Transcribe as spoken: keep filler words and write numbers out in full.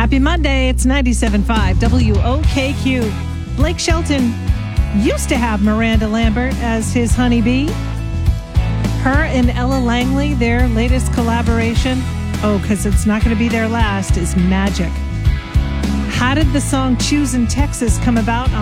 Happy Monday. It's ninety-seven point five W O K Q. Blake Shelton used to have Miranda Lambert as his honeybee. Her and Ella Langley, their latest collaboration, oh, because it's not going to be their last, is magic. How did the song Choosing Texas come about?